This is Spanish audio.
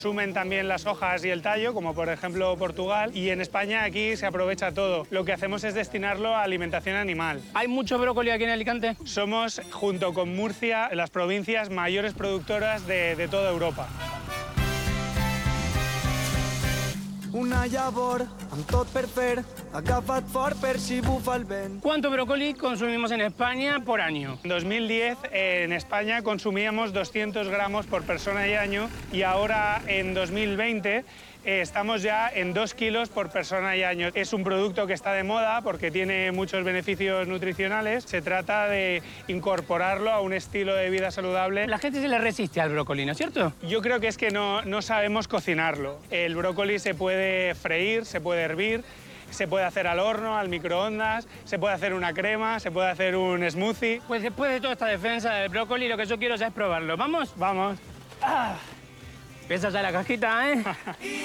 Consumen también las hojas y el tallo, como por ejemplo Portugal, y en España aquí se aprovecha todo. Lo que hacemos es destinarlo a alimentación animal. ¿Hay mucho brócoli aquí en Alicante? Somos, junto con Murcia, las provincias mayores productoras de toda Europa. Una llavor amb tot per fer, agafat fort per si bufa el vent. ¿Cuánto brócoli consumimos en España por año? En 2010 en España consumíamos 200 gramos por persona y año y ahora en 2020 estamos ya en 2 kilos por persona y año. Es un producto que está de moda porque tiene muchos beneficios nutricionales. Se trata de incorporarlo a un estilo de vida saludable. La gente se le resiste al brócoli, ¿no es cierto? Yo creo que es que no sabemos cocinarlo. El brócoli se puede freír, se puede hervir, se puede hacer al horno, al microondas, se puede hacer una crema, se puede hacer un smoothie. Pues después de toda esta defensa del brócoli, lo que yo quiero ya es probarlo. ¿Vamos? Vamos. Empieza ya la cajita, ¿eh?